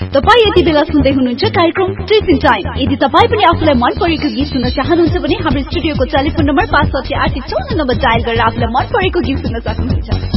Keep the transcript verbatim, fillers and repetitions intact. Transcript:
तपाई यति बेला सुन्दै हुनुहुन्छ कार्यक्रम टेस्ट टाइम। यदि तपाई पनि आफुलाई मन परेको गीत सुन्न चाहनुहुन्छ भने हाम्रो स्टुडियोको टेलिफोन नम्बर पाँच साठी आठ चौन्न नम्बर डायल गरेर आफुलाई मन परेको गीत सुन्न सक्नुहुन्छ।